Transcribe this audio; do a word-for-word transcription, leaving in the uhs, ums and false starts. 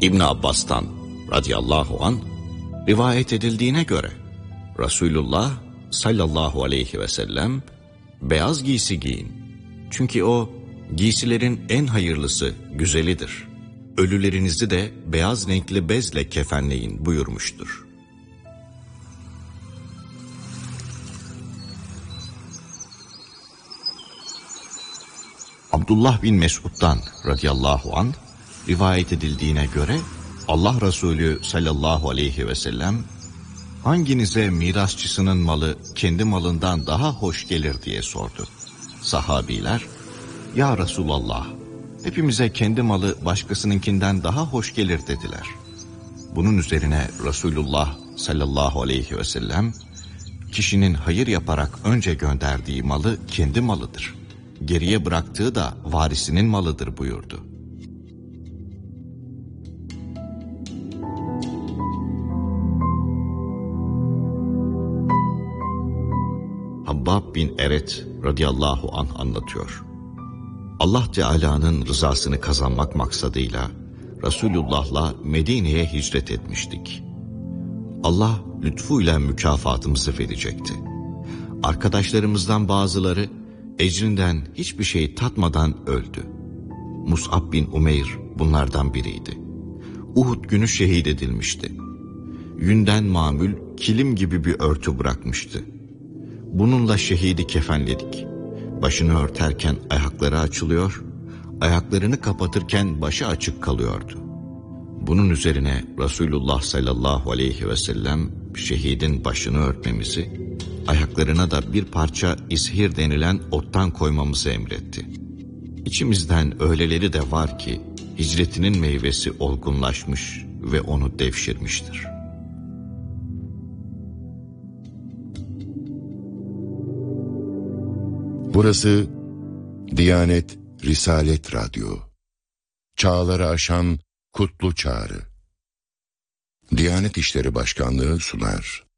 İbn Abbas'tan radıyallahu an rivayet edildiğine göre Resulullah sallallahu aleyhi ve sellem beyaz giysi giyin. Çünkü o giysilerin en hayırlısı, güzelidir. Ölülerinizi de beyaz renkli bezle kefenleyin buyurmuştur. Abdullah bin Mesud'dan radıyallahu anh rivayet edildiğine göre Allah Resulü sallallahu aleyhi ve sellem hanginize mirasçısının malı kendi malından daha hoş gelir diye sordu. Sahabiler, ya Resulallah, hepimize kendi malı başkasınınkinden daha hoş gelir dediler. Bunun üzerine Resulullah sallallahu aleyhi ve sellem, kişinin hayır yaparak önce gönderdiği malı kendi malıdır. Geriye bıraktığı da varisinin malıdır buyurdu. Habbab bin Eret radıyallahu anh anlatıyor. Allah Teala'nın rızasını kazanmak maksadıyla Resulullah'la Medine'ye hicret etmiştik. Allah lütfuyla mükafatımızı verecekti. Arkadaşlarımızdan bazıları ecrinden hiçbir şey tatmadan öldü. Mus'ab bin Umeyr bunlardan biriydi. Uhud günü şehit edilmişti. Yünden mamül kilim gibi bir örtü bırakmıştı. Bununla şehidi kefenledik. Başını örterken ayakları açılıyor, ayaklarını kapatırken başı açık kalıyordu. Bunun üzerine Resulullah sallallahu aleyhi ve sellem şehidin başını örtmemizi, ayaklarına da bir parça ishir denilen ottan koymamızı emretti. İçimizden öyleleri de var ki hicretinin meyvesi olgunlaşmış ve onu devşirmiştir. Burası Diyanet Risalet Radyo. Çağları aşan kutlu çağrı. Diyanet İşleri Başkanlığı sunar.